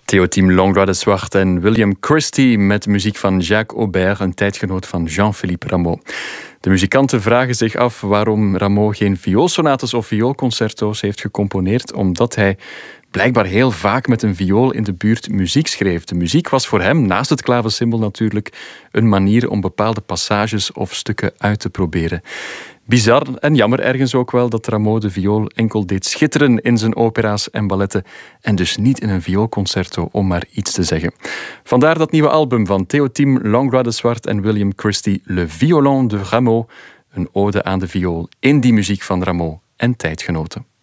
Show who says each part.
Speaker 1: Théotime Langlois de Swart en William Christie met muziek van Jacques Aubert, een tijdgenoot van Jean-Philippe Rameau. De muzikanten vragen zich af waarom Rameau geen vioolsonates of vioolconcerto's heeft gecomponeerd, omdat hij blijkbaar heel vaak met een viool in de buurt muziek schreef. De muziek was voor hem, naast het klavecimbal natuurlijk, een manier om bepaalde passages of stukken uit te proberen. Bizar en jammer ergens ook wel dat Rameau de viool enkel deed schitteren in zijn opera's en balletten en dus niet in een vioolconcerto, om maar iets te zeggen. Vandaar dat nieuwe album van Théotime Langlois de Swart en William Christie, Le Violon de Rameau, een ode aan de viool in die muziek van Rameau en tijdgenoten.